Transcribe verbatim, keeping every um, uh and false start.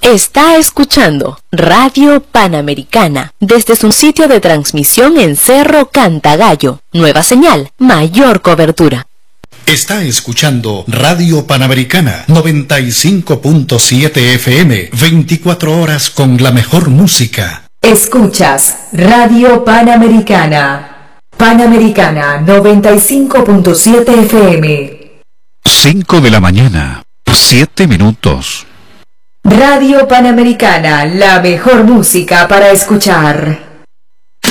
Está escuchando Radio Panamericana desde su sitio de transmisión en Cerro Cantagallo. Nueva señal, mayor cobertura. Está escuchando Radio Panamericana noventa y cinco punto siete F M, veinticuatro horas con la mejor música. Escuchas Radio Panamericana. Panamericana noventa y cinco punto siete F M. cinco de la mañana, siete minutos. Radio Panamericana, la mejor música para escuchar.